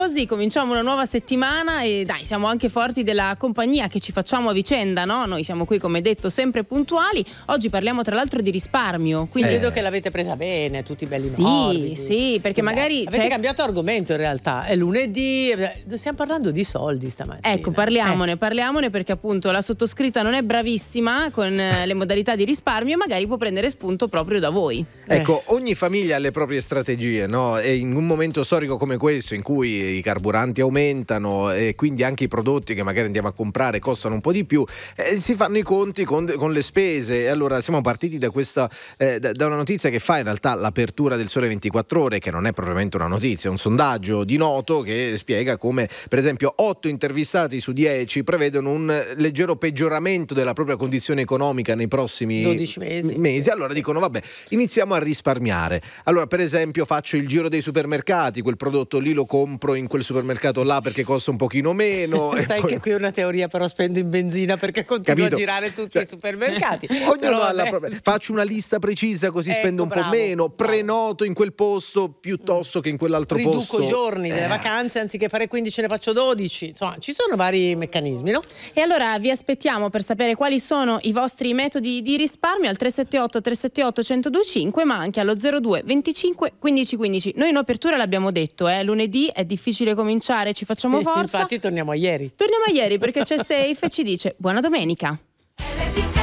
Così cominciamo una nuova settimana e dai, siamo anche forti della compagnia che ci facciamo a vicenda, no? Noi siamo qui, come detto, sempre puntuali. Oggi parliamo tra l'altro di risparmio. Quindi vedo che l'avete presa bene, tutti belli sì, morbidi. Sì, perché magari avete cambiato argomento in realtà. È lunedì, stiamo parlando di soldi stamattina. Ecco, parliamone perché appunto la sottoscritta non è bravissima con le modalità di risparmio e magari può prendere spunto proprio da voi. Ecco, ogni famiglia ha le proprie strategie, no? E in un momento storico come questo, in cui i carburanti aumentano e quindi anche i prodotti che magari andiamo a comprare costano un po' di più, si fanno i conti con le spese. E allora siamo partiti da questa da una notizia che fa in realtà l'apertura del Sole 24 Ore, che non è propriamente una notizia, è un sondaggio di Noto che spiega come per esempio 8 intervistati su 10 prevedono un leggero peggioramento della propria condizione economica nei prossimi 12 mesi. Allora dicono vabbè, iniziamo a risparmiare. Allora per esempio faccio il giro dei supermercati, quel prodotto lì lo compro in quel supermercato là perché costa un pochino meno. Sai che qui è una teoria, però spendo in benzina perché continuo a girare tutti i supermercati. Ognuno ha la propria. Faccio una lista precisa così spendo un po' meno, prenoto in quel posto piuttosto che in quell'altro posto. Riduco i giorni delle vacanze, anziché fare 15 ne faccio 12. Insomma, ci sono vari meccanismi, no? E allora vi aspettiamo per sapere quali sono i vostri metodi di risparmio al 378 378 1025, ma anche allo 02 25 15 15. Noi in apertura l'abbiamo detto, lunedì è difficile cominciare, ci facciamo forza. Infatti torniamo a ieri perché c'è Safe e ci dice buona domenica.